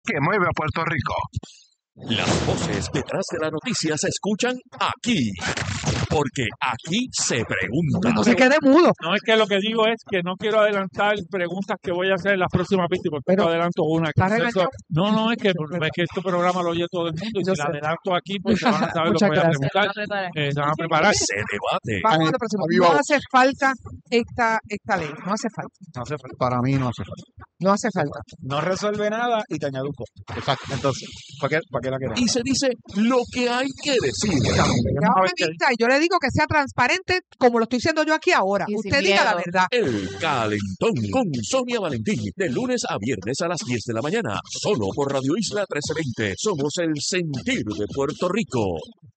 que mueve a Puerto Rico. Las voces detrás de la noticia se escuchan aquí, porque aquí se pregunta. No se quede mudo. No, es que lo que digo es que no quiero adelantar preguntas que voy a hacer en las próximas víctimas, porque Pero, adelanto una. No, es que este programa lo oye todo el mundo y si la adelanto aquí, pues se van a saber lo que voy a preguntar. Se van a preparar. Se debate. Vamos a lo próximo. No hace falta esta ley. No hace falta. No hace falta. Para mí no hace falta. No hace falta. No resuelve nada y te añaduco. Exacto. Entonces, ¿para qué la queremos? Y se dice lo que hay que decir. Yo le digo que sea transparente como lo estoy diciendo yo aquí ahora. Y Usted sin diga la miedo. verdad. El Calentón con Sonia Valentín, de lunes a viernes a las 10 de la mañana, solo por Radio Isla 1320. Somos el sentir de Puerto Rico.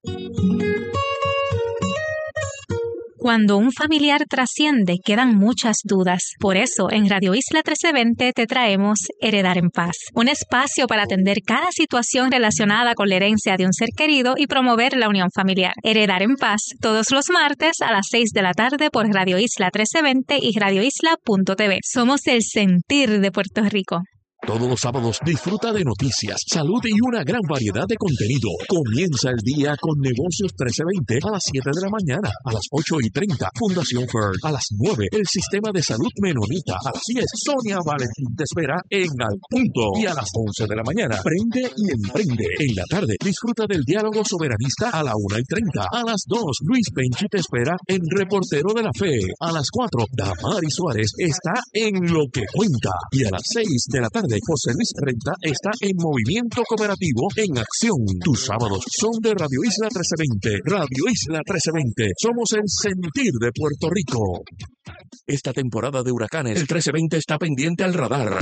Cuando un familiar trasciende, quedan muchas dudas. Por eso, en Radio Isla 1320 te traemos Heredar en Paz, un espacio para atender cada situación relacionada con la herencia de un ser querido y promover la unión familiar. Heredar en Paz, todos los martes a las 6 de la tarde por Radio Isla 1320 y radioisla.tv. Somos el sentir de Puerto Rico. Todos los sábados disfruta de noticias, salud y una gran variedad de contenido. Comienza el día con Negocios 1320 a las 7 de la mañana, a las 8:30, Fundación Fern, a las 9, el Sistema de Salud Menonita, a las 10, Sonia Valentín te espera en Al Punto, y a las 11 de la mañana, Prende y Emprende. En la tarde, disfruta del diálogo soberanista a la 1:30, a las 2, Luis Penchi te espera en Reportero de la Fe, a las 4, Damari Suárez está en Lo que Cuenta, y a las 6 de la tarde, José Luis Renta está en Movimiento Cooperativo en Acción. Tus sábados son de Radio Isla 1320. Radio Isla 1320. Somos el sentir de Puerto Rico. Esta temporada de huracanes, el 1320 está pendiente al radar.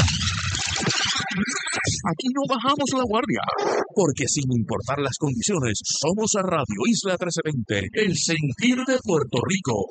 Aquí no bajamos la guardia, porque sin importar las condiciones, somos a Radio Isla 1320, el sentir de Puerto Rico.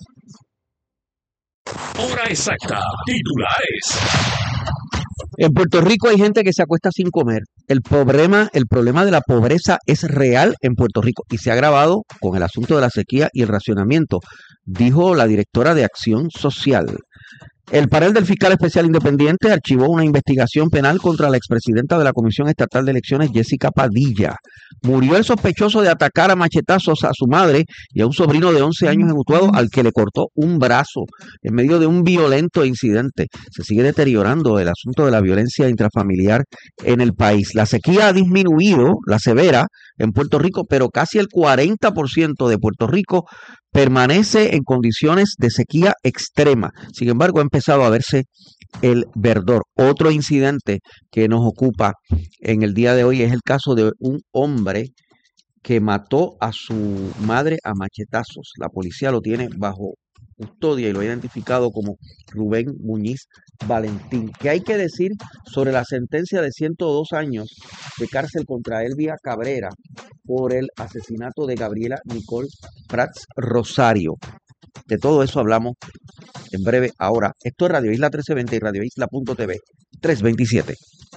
Hora exacta, titulares. En Puerto Rico hay gente que se acuesta sin comer. El problema de la pobreza es real en Puerto Rico y se ha agravado con el asunto de la sequía y el racionamiento, dijo la directora de Acción Social. El panel del fiscal especial independiente archivó una investigación penal contra la expresidenta de la Comisión Estatal de Elecciones, Jessica Padilla. Murió el sospechoso de atacar a machetazos a su madre y a un sobrino de 11 años en Utuado, al que le cortó un brazo en medio de un violento incidente. Se sigue deteriorando el asunto de la violencia intrafamiliar en el país. La sequía ha disminuido, la severa, en Puerto Rico, pero casi el 40% de Puerto Rico permanece en condiciones de sequía extrema. Sin embargo, ha empezado a verse el verdor. Otro incidente que nos ocupa en el día de hoy es el caso de un hombre que mató a su madre a machetazos. La policía lo tiene bajo custodia y lo ha identificado como Rubén Muñiz Valentín. ¿Qué hay que decir sobre la sentencia de 102 años de cárcel contra Elvia Cabrera por el asesinato de Gabriela Nicole Prats Rosario? De todo eso hablamos en breve ahora. Esto es Radio Isla 1320 y radioisla.tv 327.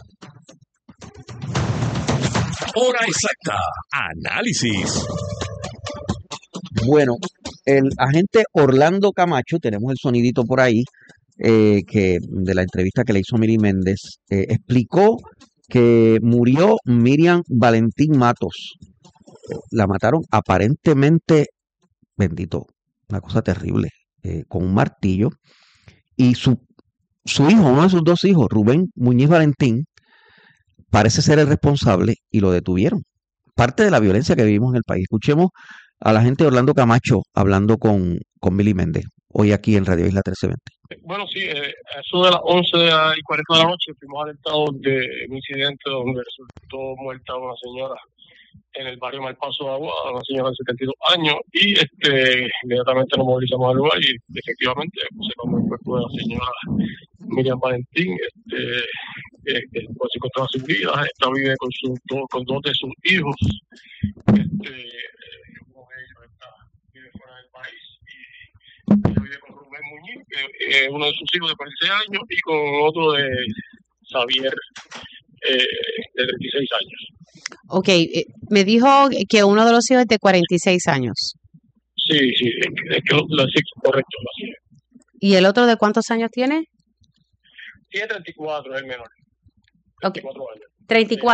Hora exacta, análisis. Bueno, el agente Orlando Camacho, tenemos el sonidito por ahí, que de la entrevista que le hizo Mili Méndez, explicó que murió Miriam Valentín Matos. La mataron aparentemente, bendito, una cosa terrible, con un martillo. Y su hijo, uno de sus dos hijos, Rubén Muñiz Valentín, parece ser el responsable y lo detuvieron. Parte de la violencia que vivimos en el país. Escuchemos a la gente de Orlando Camacho hablando con Mili Méndez, hoy aquí en Radio Isla 1320. Bueno, sí, eso de las 11:40 de la noche fuimos alertados de un incidente donde resultó muerta una señora en el barrio Malpaso de Agua, una señora de 72 años, y inmediatamente nos movilizamos al lugar y efectivamente observamos el cuerpo de la señora Miriam Valentín, pues se encontraba sin vida. Esta vive con dos de sus hijos, uno de ellos vive fuera del país, y ella vive con Rubén Muñiz, uno de sus hijos de 46 años, y con otro de Xavier, de 36 años. Ok, me dijo que uno de los hijos es de 46 años. Sí, es que sí, correcto, así es. ¿Y el otro de cuántos años tiene? Tiene 34, es el menor. 34 años. 34.